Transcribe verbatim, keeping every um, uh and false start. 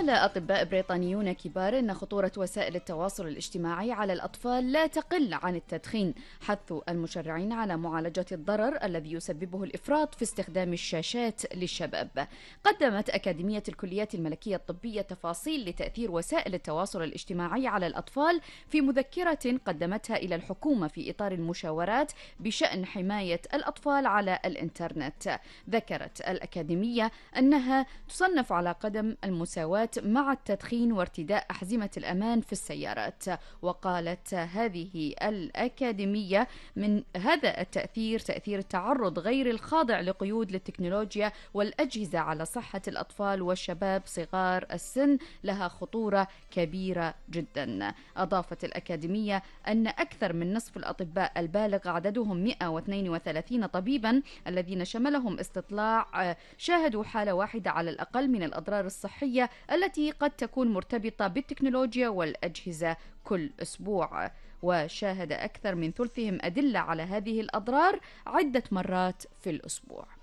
قال أطباء بريطانيون كبار أن خطورة وسائل التواصل الاجتماعي على الأطفال لا تقل عن التدخين، حثوا المشرعين على معالجة الضرر الذي يسببه الإفراط في استخدام الشاشات للشباب. قدمت أكاديمية الكليات الملكية الطبية تفاصيل لتأثير وسائل التواصل الاجتماعي على الأطفال في مذكرة قدمتها إلى الحكومة في إطار المشاورات بشأن حماية الأطفال على الإنترنت. ذكرت الأكاديمية أنها تصنف على قدم المساواة مع التدخين وارتداء أحزمة الأمان في السيارات. وقالت هذه الأكاديمية من هذا التأثير تأثير التعرض غير الخاضع لقيود للتكنولوجيا والأجهزة على صحة الأطفال والشباب صغار السن لها خطورة كبيرة جدا. أضافت الأكاديمية أن أكثر من نصف الأطباء البالغ عددهم مئة واثنين وثلاثين طبيبا الذين شملهم استطلاع شاهدوا حالة واحدة على الأقل من الأضرار الصحية التي قد تكون مرتبطة بالتكنولوجيا والأجهزة كل أسبوع. وشاهد أكثر من ثلثهم أدلة على هذه الأضرار عدة مرات في الأسبوع.